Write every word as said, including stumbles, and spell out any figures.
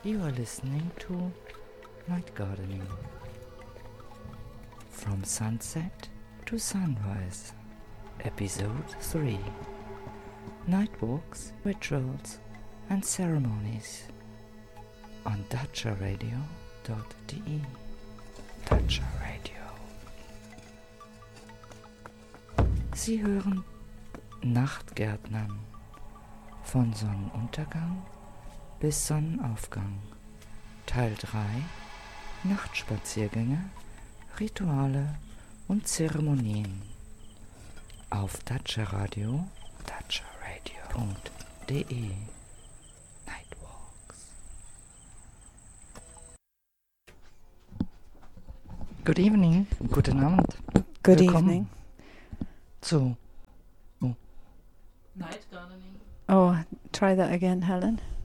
You are listening to Night Gardening. From Sunset to Sunrise, Episode three. Night Walks, Rituals and Ceremonies on Dacha Radio dot de. Dacha Radio. Sie hören Nachtgärtnern von Sonnenuntergang bis Sonnenaufgang. Teil drei. Nachtspaziergänge, Rituale und Zeremonien. Auf Dacha Radio, dacha radio punkt de. Nightwalks. Good evening, guten Abend. Good Willkommen evening. zu Night gardening. Oh, try that again, Helen.